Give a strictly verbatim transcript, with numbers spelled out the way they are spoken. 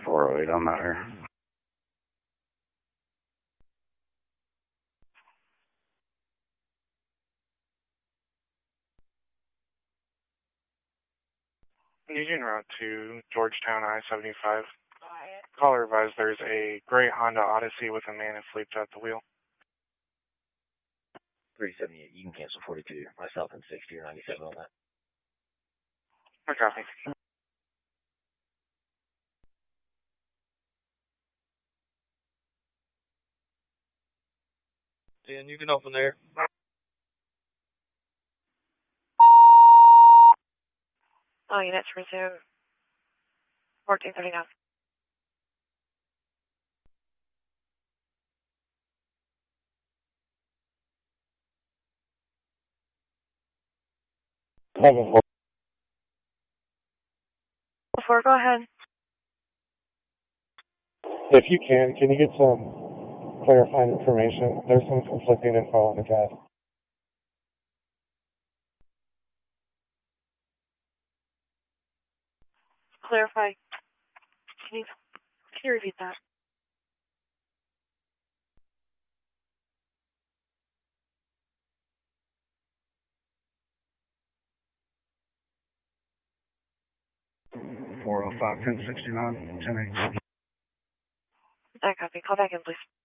four oh eight, I'm not here. Union Route to Georgetown I seventy-five. Caller advised there's a gray Honda Odyssey with a man asleep at the wheel. three seventy-eight, you can cancel forty-two. Myself and sixty or ninety-seven on that. I copy. Dan, you can open there. All units resume. fourteen thirty-nine. Before, go ahead. If you can, can you get some clarifying information? There's some conflicting info on the gas. Clarify. Can you, can you repeat that? four oh five, ten sixty-nine, ten eighty. I copy. Call back in, please.